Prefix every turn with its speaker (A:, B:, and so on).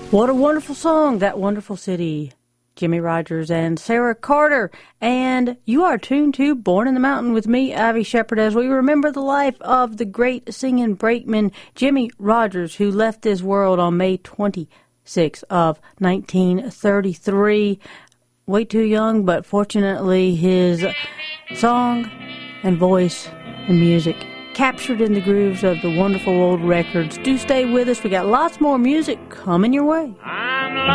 A: What a wonderful song, That Wonderful City. Jimmie Rodgers and Sarah Carter. And you are tuned to Born in the Mountain with me, Ivy Shepard, as we remember the life of the great singing brakeman Jimmie Rodgers, who left this world on May 26th of 1933. Way too young, but fortunately his song and voice and music captured in the grooves of the wonderful old records. Do stay with us. We got lots more music coming your way.